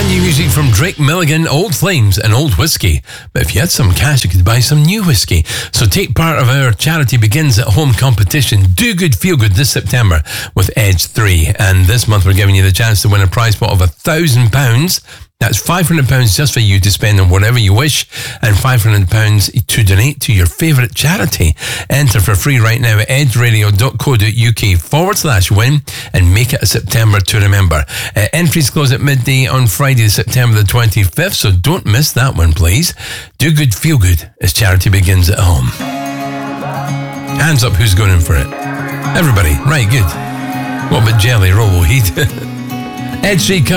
New music from Drake Milligan, Old Flames and Old Whiskey. But if you had some cash, you could buy some new whiskey. So take part of our Charity Begins at Home competition. Do Good, Feel Good this September with Edge 3. And this month we're giving you the chance to win a prize pot of £1,000. That's £500 just for you to spend on whatever you wish, and £500 to donate to your favourite charity. Enter for free right now at edgeradio.co.uk/win and make it a September to remember. Entries close at midday on Friday, September the 25th, so don't miss that one, please. Do Good, Feel Good as Charity Begins at Home. Hands up, who's going in for it? Everybody. Right, good. What about Jelly Roll? Ed Street